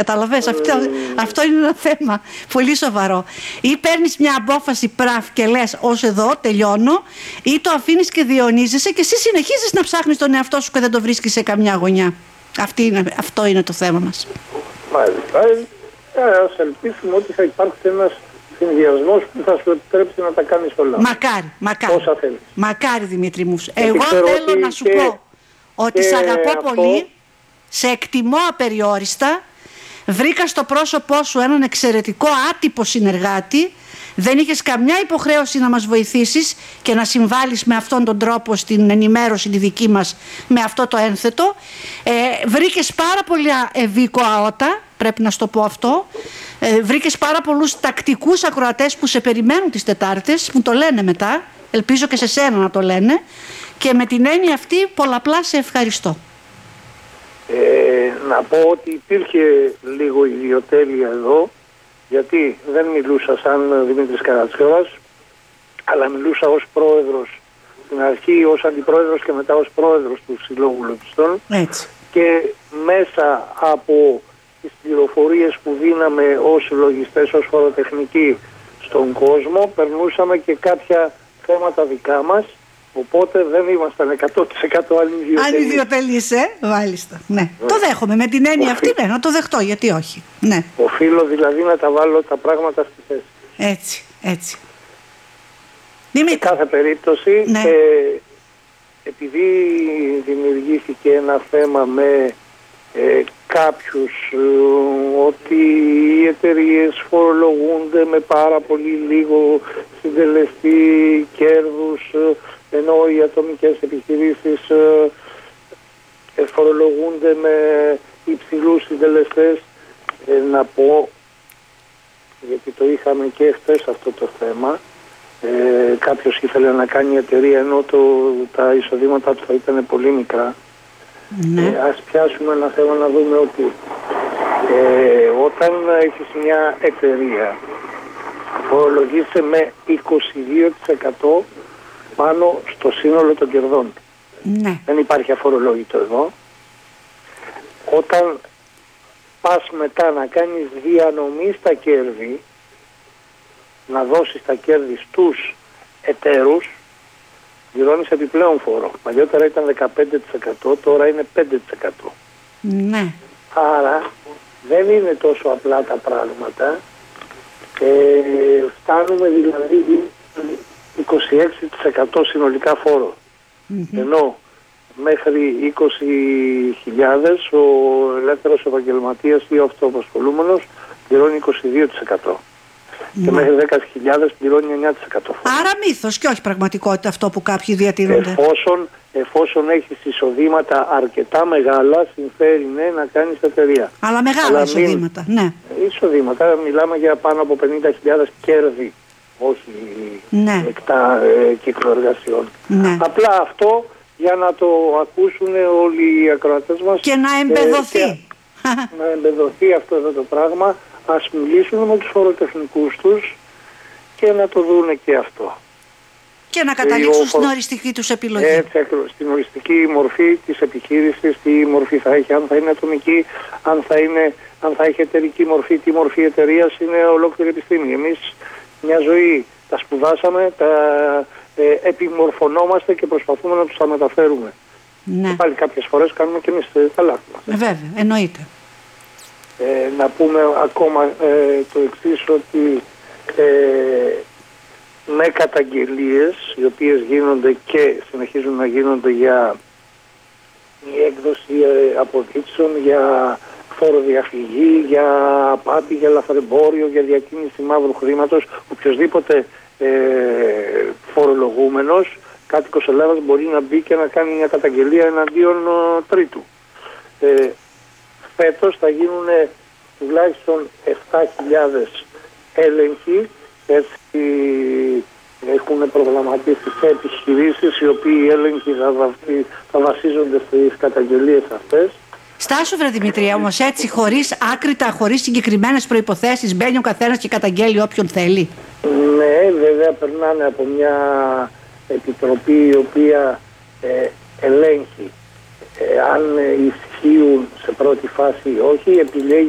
Καταλαβες, αυτό είναι ένα θέμα πολύ σοβαρό. Ή παίρνεις μια απόφαση πραφ και λες ως εδώ τελειώνω, ή το αφήνεις και διαιωνίζεσαι και εσύ συνεχίζεις να ψάχνεις τον εαυτό σου και δεν το βρίσκεις σε καμιά γωνιά. Αυτό είναι το θέμα μας. Μάλιστα. Ας ελπίσουμε ότι θα υπάρξει ένας συνδυασμός που θα σου επιτρέψει να τα κάνεις όλα. Μακάρι. Όσα θέλεις. Μακάρι, Δημήτρη μου. Εγώ θέλω να σου πω ότι σε αγαπώ πολύ, σε εκτιμώ απεριόριστα, βρήκα στο πρόσωπό σου έναν εξαιρετικό άτυπο συνεργάτη, δεν είχες καμιά υποχρέωση να μας βοηθήσεις και να συμβάλλεις με αυτόν τον τρόπο στην ενημέρωση τη δική μας με αυτό το ένθετο. Βρήκες πάρα πολλά ευήκο αότα, πρέπει να σου το πω αυτό. Βρήκες πάρα πολλούς τακτικούς ακροατές που σε περιμένουν τις Τετάρτες, που το λένε μετά, ελπίζω και σε σένα να το λένε, και με την έννοια αυτή πολλαπλά σε ευχαριστώ. Να πω ότι υπήρχε λίγο ιδιοτέλεια εδώ, γιατί δεν μιλούσα σαν Δημήτρης Καρατσιώρας, αλλά μιλούσα ως πρόεδρος στην αρχή, ως αντιπρόεδρος και μετά ως πρόεδρος του Συλλόγου Λογιστών. Έτσι. Και μέσα από τις πληροφορίες που δίναμε ως λογιστές, ως φοροτεχνικοί στον κόσμο, περνούσαμε και κάποια θέματα δικά μας, οπότε δεν ήμασταν 100% ανιδιοτελείς, μάλιστα. Ναι. Το δέχομαι με την έννοια αυτή, ναι, να το δεχτώ, γιατί όχι. Ναι. Οφείλω δηλαδή να τα βάλω τα πράγματα στη θέση. Έτσι. Σε κάθε περίπτωση, ναι. επειδή δημιουργήθηκε ένα θέμα με κάποιους ότι οι εταιρείες φορολογούνται με πάρα πολύ λίγο συντελεστή κέρδους, ενώ οι ατομικές επιχειρήσεις φορολογούνται με υψηλούς συντελεστές, να πω, γιατί το είχαμε και χθες αυτό το θέμα, κάποιος ήθελε να κάνει εταιρεία ενώ τα εισοδήματά του θα ήταν πολύ μικρά. Ναι. Ας πιάσουμε ένα θέμα να δούμε ότι όταν έχεις μια εταιρεία φορολογείσαι με 22% πάνω στο σύνολο των κερδών. Ναι. Δεν υπάρχει αφορολόγητο εδώ. Όταν πας μετά να κάνεις διανομή στα κέρδη, να δώσεις τα κέρδη στους εταίρους, πληρώνεις επιπλέον φόρο. Παλιότερα ήταν 15%, τώρα είναι 5%. Ναι. Άρα δεν είναι τόσο απλά τα πράγματα. Φτάνουμε δηλαδή 26% συνολικά φόρο. Ενώ μέχρι 20.000 ο ελεύθερος επαγγελματίας ή ο αυτοαπασχολούμενος πληρώνει 22%. Και μέχρι 10.000 πληρώνει 9% φόρο. Άρα μύθος και όχι πραγματικότητα αυτό που κάποιοι διατηρούνται. Εφόσον έχεις εισοδήματα αρκετά μεγάλα, συμφέρει να κάνεις εταιρεία. Αλλά μεγάλα εισοδήματα, ναι. Εισοδήματα, μιλάμε για πάνω από 50.000 κέρδη, όχι εκτά κύκλο εργασιών. Ναι. Απλά αυτό για να το ακούσουν όλοι οι ακροατές μας. Και να εμπεδοθεί. Να εμπεδοθεί αυτό εδώ το πράγμα. Ας μιλήσουν με τους φοροτεχνικούς τους και να το δούνε και αυτό. Και να καταλήξουν στην οριστική τους επιλογή. Έτσι ακριβώς, στην οριστική μορφή της επιχείρησης, τι μορφή θα έχει, αν θα είναι ατομική, αν θα έχει εταιρική μορφή, τι μορφή εταιρείας, είναι ολόκληρη επιστήμη. Εμείς μια ζωή τα σπουδάσαμε, τα επιμορφωνόμαστε και προσπαθούμε να τους τα μεταφέρουμε. Ναι. Και πάλι κάποιες φορές κάνουμε και εμείς τα λάθη μας. Βέβαια, εννοείται. Να πούμε ακόμα το εξής, ότι με καταγγελίες οι οποίες γίνονται και συνεχίζουν να γίνονται για η έκδοση αποδείξεων, για φοροδιαφυγή, για απάτη, για λαθρεμπόριο, για διακίνηση μαύρου χρήματος, οποιοσδήποτε φορολογούμενος, κάτοικος Ελλάδας, μπορεί να μπει και να κάνει μια καταγγελία εναντίον τρίτου. Φέτος θα γίνουν τουλάχιστον 7.000 έλεγχοι, έτσι έχουν προγραμματίσει σε επιχειρήσεις, οι οποίοι έλεγχοι θα βασίζονται στις καταγγελίες αυτές. Στάσου βρε Δημητρία, όμως έτσι χωρίς άκρητα, χωρίς συγκεκριμένες προϋποθέσεις μπαίνει ο καθένας και καταγγέλει όποιον θέλει. Ναι, βέβαια περνάνε από μια επιτροπή η οποία ελέγχει αν ισχύουν σε πρώτη φάση ή όχι, επιλέγει